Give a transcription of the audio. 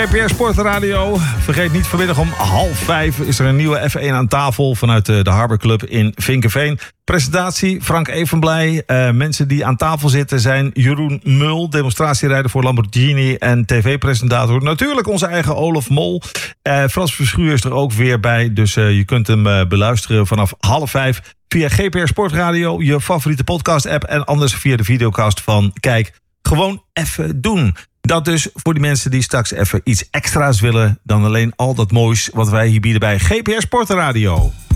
GPR Sportradio. Vergeet niet, vanmiddag om 4:30 is er een nieuwe F1 aan tafel vanuit de Harbor Club in Vinkeveen. Presentatie Frank Evenblij. Mensen die aan tafel zitten zijn Jeroen Mul, demonstratierijder voor Lamborghini en tv-presentator. Natuurlijk onze eigen Olaf Mol. Frans Verschuur is er ook weer bij, dus je kunt hem beluisteren vanaf 4:30 via GPR Sportradio, je favoriete podcast-app en anders via de videocast van Kijk. Gewoon even doen. Dat dus voor die mensen die straks even iets extra's willen dan alleen al dat moois wat wij hier bieden bij GPR Sportradio.